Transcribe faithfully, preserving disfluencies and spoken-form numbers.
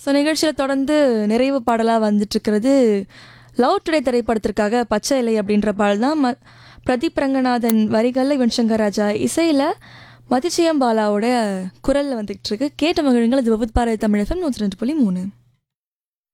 So நிகழ்ச்சியில் தொடர்ந்து நிறைவு பாடலாக வந்துட்டுருக்கிறது லவ் டுடே திரைப்படத்திற்காக பச்சை இலை அப்படின்ற பாடல் தான். ம பிரதீப் ரங்கநாதன் வரிகளில் யுவன் சங்கர் ராஜா இசையில் மதிச்சியம் பாலாவோட குரலில் வந்துகிட்டு இருக்கு. கேட்ட மகிழுங்கள். இது வகுப்பாறை தமிழ் எஃப்எம் நூற்றி ரெண்டு புள்ளி மூணு.